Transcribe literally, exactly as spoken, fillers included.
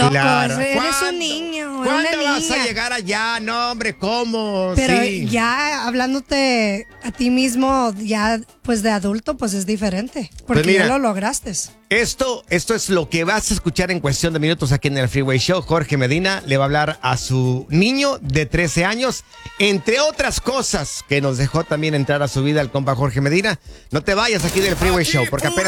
loco, Claro. eres ¿Cuándo? un niño, eres ¿Cuándo una vas niña. a llegar allá? No, hombre, ¿cómo? Pero Sí. ya hablándote a ti mismo, ya pues de adulto, pues es diferente. Porque Pues mira, ya lo lograste. Esto, esto es lo que vas a escuchar en cuestión de minutos aquí en el Freeway Show. Jorge Medina le va a hablar a su niño de trece años, entre otras cosas que nos dejó también entrar a su vida el compa Jorge Medina. No te vayas aquí del Freeway Show, porque apenas